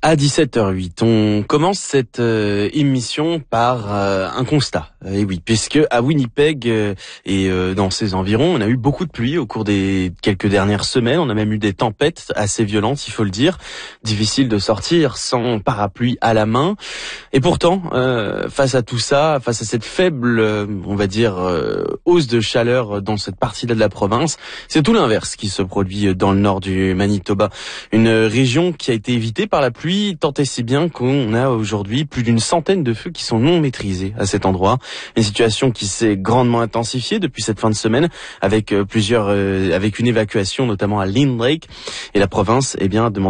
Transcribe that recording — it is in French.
À 17h08, on commence cette émission par un constat. Et oui, puisque à Winnipeg et dans ses environs, on a eu beaucoup de pluie au cours des quelques dernières semaines. On a même eu des tempêtes assez violentes, il faut le dire. Difficile de sortir sans parapluie à la main. Et pourtant, face à tout ça, face à cette faible, on va dire, hausse de chaleur dans cette partie-là de la province, c'est tout l'inverse qui se produit dans le nord du Manitoba. Une région qui a été évitée par la pluie, tant et si bien qu'on a aujourd'hui plus d'une centaine de feux qui sont non maîtrisés à cet endroit. Une situation qui s'est grandement intensifiée depuis cette fin de semaine avec avec une évacuation notamment à Lynn Lake, et la province, demande